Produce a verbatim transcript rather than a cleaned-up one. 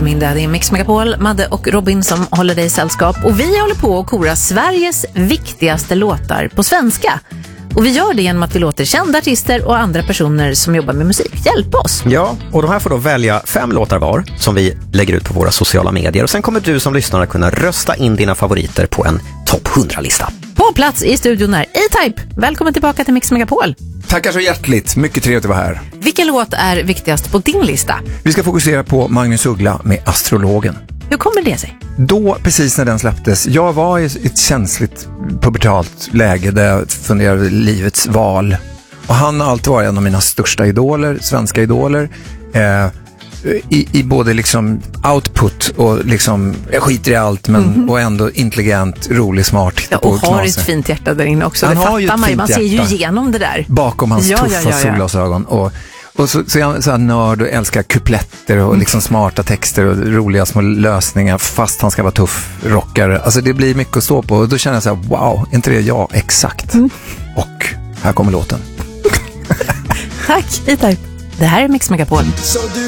eftermiddag. Det är Mix Megapol, Madde och Robin som håller dig i sällskap. Och vi håller på att kora Sveriges viktigaste låtar på svenska. Och vi gör det genom att vi låter kända artister och andra personer som jobbar med musik hjälpa oss. Ja, och de här får då välja fem låtar var som vi lägger ut på våra sociala medier. Och sen kommer du som lyssnare kunna rösta in dina favoriter på en topp hundra-lista. På plats i studion är E-Type. Välkommen tillbaka till Mix Megapol. Tackar så hjärtligt, mycket trevligt att vara här. Vilken låt är viktigast på din lista? Vi ska fokusera på Magnus Uggla med Astrologen. Hur kommer det sig? Då, precis när den släpptes, jag var i ett känsligt pubertalt läge där jag funderade över livets val. Och han har alltid varit en av mina största idoler, svenska idoler. Eh, i, I både liksom output och liksom, jag skiter i allt, men mm-hmm. och ändå intelligent, rolig, smart. Ja, och har ett fint hjärta där inne också. Han det har fattar ju man, man ser ju igenom det där. Bakom hans ja, tuffa ja, ja, ja. solglasögon. Och Och så, så är han så här nörd och älskar kupletter och liksom smarta texter och roliga små lösningar fast han ska vara tuff rockare. Alltså det blir mycket att stå på och då känner jag så här, wow, inte det jag exakt. Mm. Och här kommer låten. Tack, E-Type. Det här är Mix Megapol.